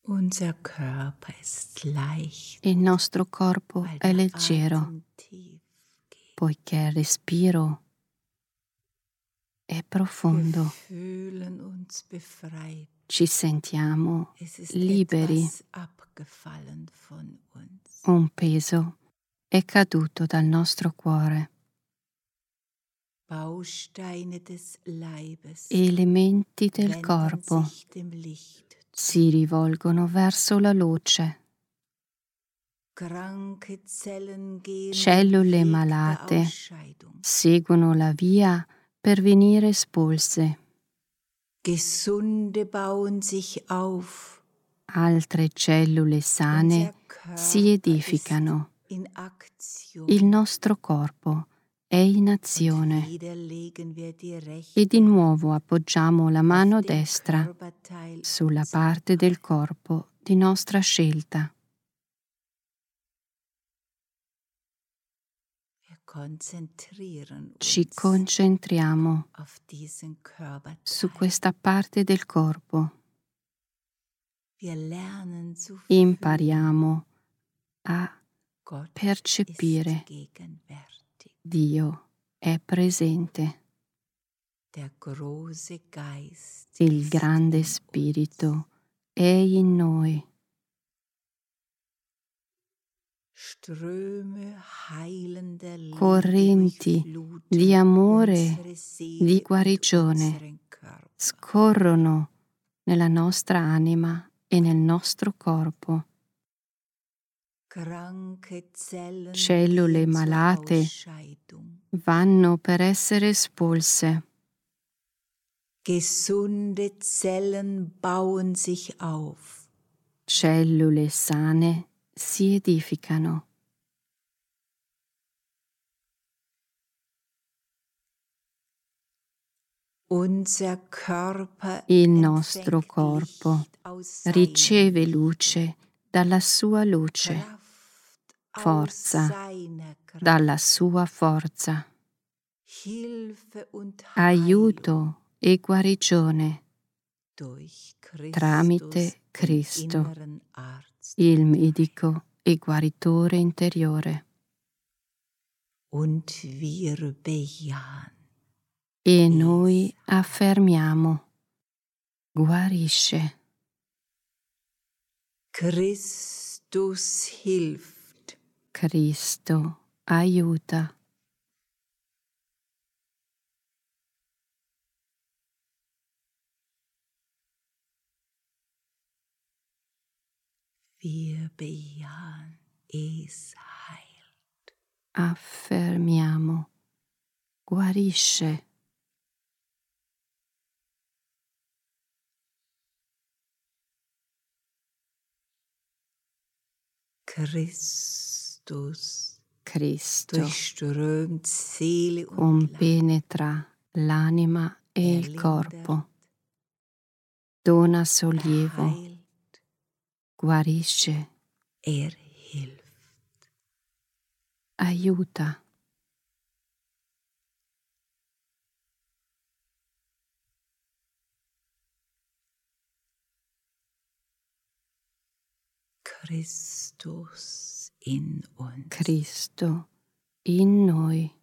Unser Körper ist leicht, Il nostro corpo weil è der leggero, Atem tief geht. poiché il respiro è Wir profondo. fühlen uns befreit. Ci sentiamo Es ist liberi. etwas abgefallen von uns. Un peso è caduto dal nostro cuore. Bausteine des Leibes Elementi del wenden corpo sich dem Licht zu. si rivolgono verso la luce. Kranke Zellen gehen den Cellule Weg der malate Ausscheidung. seguono la via per venire espulse. Gesunde bauen sich auf. Altre cellule sane Unser si Körper edificano. ist in Aktion. Il nostro corpo è in Und azione. wieder legen wir die rechte E di nuovo appoggiamo la mano auf den destra Körperteil sulla unserer parte del corpo di nostra scelta. Wir konzentrieren Ci uns concentriamo auf diesen su Körperteil. questa parte del corpo. Wir lernen zu fühlen. Impariamo a Gott percepire. ist gegenwärtig. Dio è presente. Der große Geist Il ist grande in spirito è in noi. Ströme heilender Liebe Correnti durchfluten di amore, unsere Seele di und guarigione unseren Körper. scorrono nella nostra anima e nel nostro corpo. Kranke Zellen Cellule gehen zur malate Ausscheidung. vanno per essere espulse. Gesunde Zellen bauen sich auf. Cellule sane si edificano. Unser Körper Il nostro empfängt corpo Licht aus seiner riceve luce dalla sua luce, Kraft aus forza seiner Kraft, dalla sua forza, Hilfe und Heilung aiuto e guarigione durch tramite Christus, den Cristo, inneren Arzt. il medico e guaritore interiore. Und wir bejahen. E noi affermiamo: guarisce. Christus hilft. Cristo aiuta. Wir bejahen, es heilt. Affermiamo: guarisce. Christus Cristo durchströmt Seele und Leib. compenetra l'anima e il corpo, dona sollievo, Heilt, guarisce, hilft. aiuta. Christus in uns. Cristo in noi.